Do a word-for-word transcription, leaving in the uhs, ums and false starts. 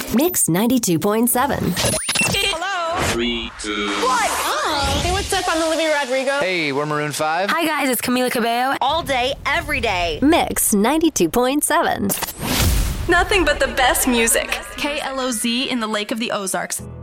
Mix ninety-two point seven. Hello. Three, two. What? Oh. Hey, what's up? I'm Olivia Rodrigo. Hey, we're Maroon five. Hi, guys. It's Camila Cabello. All day, every day. Mix ninety-two point seven. Nothing but the best music. K L O Z in the Lake of the Ozarks.